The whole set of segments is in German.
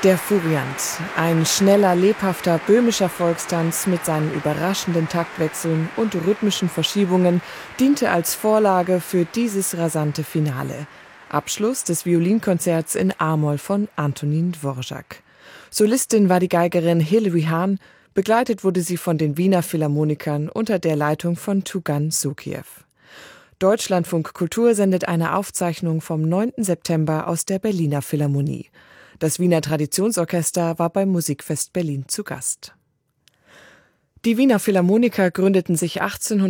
Der Furiant, ein schneller, lebhafter böhmischer Volkstanz mit seinen überraschenden Taktwechseln und rhythmischen Verschiebungen, diente als Vorlage für dieses rasante Finale. Abschluss des Violinkonzerts in A-Moll von Antonín Dvořák. Solistin war die Geigerin Hilary Hahn, begleitet wurde sie von den Wiener Philharmonikern unter der Leitung von Tugan Šukyjev. Deutschlandfunk Kultur sendet eine Aufzeichnung vom 9. September aus der Berliner Philharmonie. Das Wiener Traditionsorchester war beim Musikfest Berlin zu Gast. Die Wiener Philharmoniker gründeten sich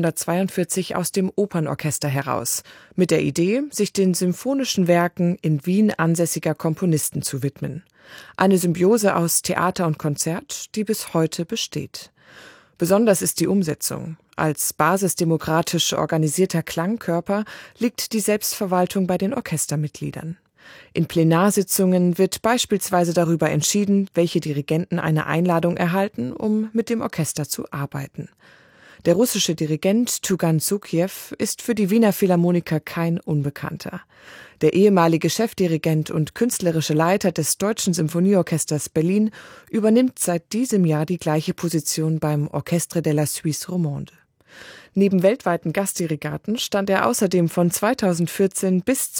1842 aus dem Opernorchester heraus, mit der Idee, sich den symphonischen Werken in Wien ansässiger Komponisten zu widmen. Eine Symbiose aus Theater und Konzert, die bis heute besteht. Besonders ist die Umsetzung. Als basisdemokratisch organisierter Klangkörper liegt die Selbstverwaltung bei den Orchestermitgliedern. In Plenarsitzungen wird beispielsweise darüber entschieden, welche Dirigenten eine Einladung erhalten, um mit dem Orchester zu arbeiten. Der russische Dirigent Tugan Šukyjev ist für die Wiener Philharmoniker kein Unbekannter. Der ehemalige Chefdirigent und künstlerische Leiter des Deutschen Symphonieorchesters Berlin übernimmt seit diesem Jahr die gleiche Position beim Orchestre de la Suisse Romande. Neben weltweiten Gastdirigaten stand er außerdem von 2014 bis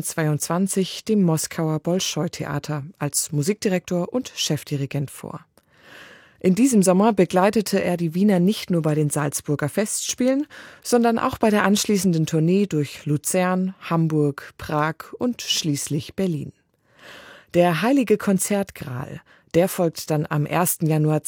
2022 dem Moskauer Bolschoi-Theater als Musikdirektor und Chefdirigent vor. In diesem Sommer begleitete er die Wiener nicht nur bei den Salzburger Festspielen, sondern auch bei der anschließenden Tournee durch Luzern, Hamburg, Prag und schließlich Berlin. Der Heilige Konzertgral, der folgt dann am 1. Januar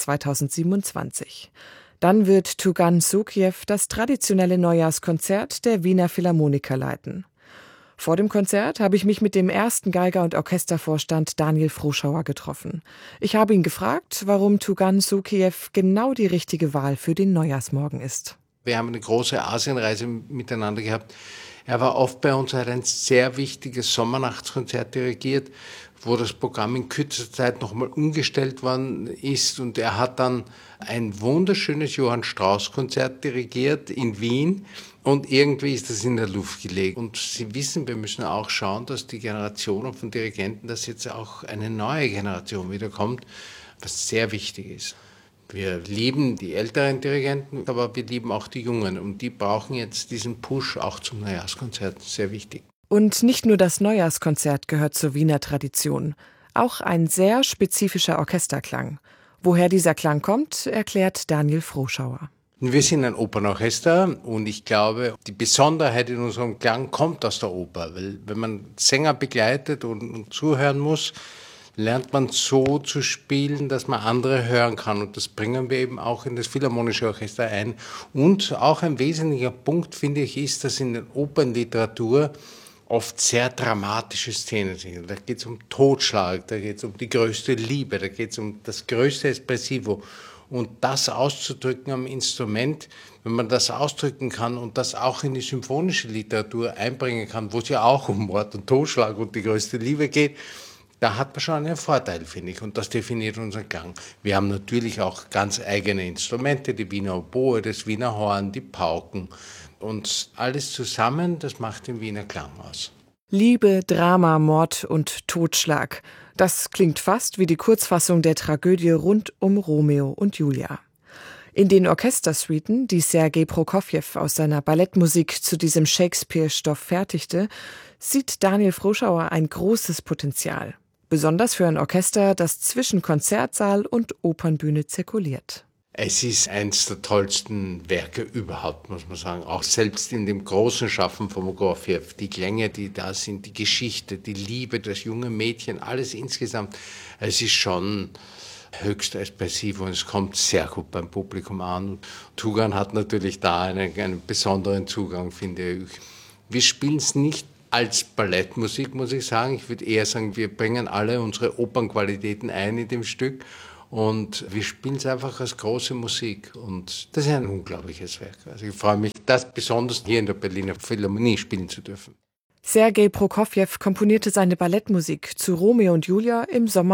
2027. Dann wird Tugan Šukyjev das traditionelle Neujahrskonzert der Wiener Philharmoniker leiten. Vor dem Konzert habe ich mich mit dem ersten Geiger und Orchestervorstand Daniel Froschauer getroffen. Ich habe ihn gefragt, warum Tugan Šukyjev genau die richtige Wahl für den Neujahrsmorgen ist. Wir haben eine große Asienreise miteinander gehabt. Er war oft bei uns, er hat ein sehr wichtiges Sommernachtskonzert dirigiert, wo das Programm in kürzester Zeit nochmal umgestellt worden ist. Und er hat dann ein wunderschönes Johann Strauss-Konzert dirigiert in Wien. Und irgendwie ist das in der Luft gelegt. Und Sie wissen, wir müssen auch schauen, dass die Generationen von Dirigenten, dass jetzt auch eine neue Generation wiederkommt, was sehr wichtig ist. Wir lieben die älteren Dirigenten, aber wir lieben auch die Jungen. Und die brauchen jetzt diesen Push auch zum Neujahrskonzert. Sehr wichtig. Und nicht nur das Neujahrskonzert gehört zur Wiener Tradition. Auch ein sehr spezifischer Orchesterklang. Woher dieser Klang kommt, erklärt Daniel Froschauer. Wir sind ein Opernorchester und ich glaube, die Besonderheit in unserem Klang kommt aus der Oper. Weil wenn man Sänger begleitet und zuhören muss, lernt man so zu spielen, dass man andere hören kann. Und das bringen wir eben auch in das Philharmonische Orchester ein. Und auch ein wesentlicher Punkt, finde ich, ist, dass in der Opernliteratur oft sehr dramatische Szenen sind. Da geht es um Totschlag, da geht es um die größte Liebe, da geht es um das größte Espressivo. Und das auszudrücken am Instrument, wenn man das ausdrücken kann und das auch in die symphonische Literatur einbringen kann, wo es ja auch um Mord und Totschlag und die größte Liebe geht, da hat man schon einen Vorteil, finde ich. Und das definiert unseren Klang. Wir haben natürlich auch ganz eigene Instrumente, die Wiener Oboe, das Wiener Horn, die Pauken. Und alles zusammen, das macht den Wiener Klang aus. Liebe, Drama, Mord und Totschlag. Das klingt fast wie die Kurzfassung der Tragödie rund um Romeo und Julia. In den Orchestersuiten, die Sergei Prokofjew aus seiner Ballettmusik zu diesem Shakespeare-Stoff fertigte, sieht Daniel Froschauer ein großes Potenzial. Besonders für ein Orchester, das zwischen Konzertsaal und Opernbühne zirkuliert. Es ist eins der tollsten Werke überhaupt, muss man sagen. Auch selbst in dem großen Schaffen von Prokofjew. Die Klänge, die da sind, die Geschichte, die Liebe, das junge Mädchen, alles insgesamt. Es ist schon höchst expressiv und es kommt sehr gut beim Publikum an. Tugan hat natürlich da einen besonderen Zugang, finde ich. Wir spielen es nicht als Ballettmusik, muss ich sagen. Ich würde eher sagen, wir bringen alle unsere Opernqualitäten ein in dem Stück. Und wir spielen es einfach als große Musik. Und das ist ein unglaubliches Werk. Also ich freue mich, das besonders hier in der Berliner Philharmonie spielen zu dürfen. Sergei Prokofjew komponierte seine Ballettmusik zu Romeo und Julia im Sommer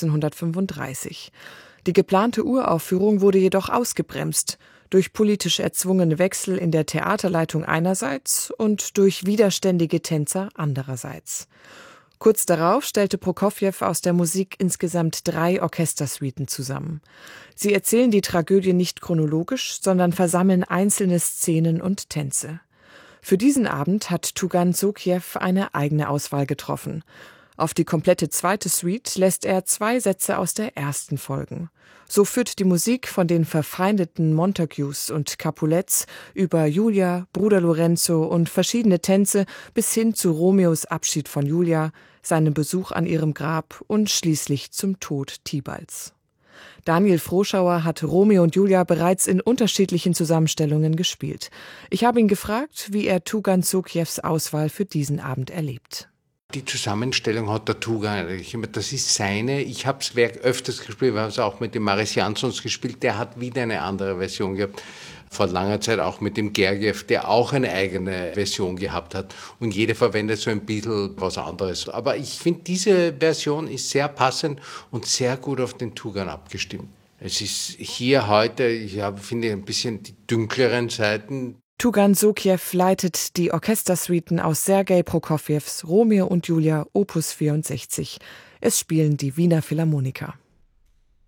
1935. Die geplante Uraufführung wurde jedoch ausgebremst durch politisch erzwungene Wechsel in der Theaterleitung einerseits und durch widerständige Tänzer andererseits. Kurz darauf stellte Prokofjew aus der Musik insgesamt 3 Orchestersuiten zusammen. Sie erzählen die Tragödie nicht chronologisch, sondern versammeln einzelne Szenen und Tänze. Für diesen Abend hat Tugan Sokiew eine eigene Auswahl getroffen. Auf die komplette zweite Suite lässt er 2 Sätze aus der ersten folgen. So führt die Musik von den verfeindeten Montagues und Capulets über Julia, Bruder Lorenzo und verschiedene Tänze bis hin zu Romeos Abschied von Julia, seinem Besuch an ihrem Grab und schließlich zum Tod Tibalds. Daniel Froschauer hat Romeo und Julia bereits in unterschiedlichen Zusammenstellungen gespielt. Ich habe ihn gefragt, wie er Tugan Sokiews Auswahl für diesen Abend erlebt. Die Zusammenstellung hat der Tugan, das ist seine. Ich habe das Werk öfters gespielt, wir haben es auch mit dem Maris Jansons gespielt, der hat wieder eine andere Version gehabt. Vor langer Zeit auch mit dem Gergiev, der auch eine eigene Version gehabt hat. Und jeder verwendet so ein bisschen was anderes. Aber ich finde, diese Version ist sehr passend und sehr gut auf den Tugan abgestimmt. Es ist hier heute, finde ein bisschen die dunkleren Seiten. Tugan Sokiew leitet die Orchestersuiten aus Sergei Prokofjews Romeo und Julia Opus 64. Es spielen die Wiener Philharmoniker.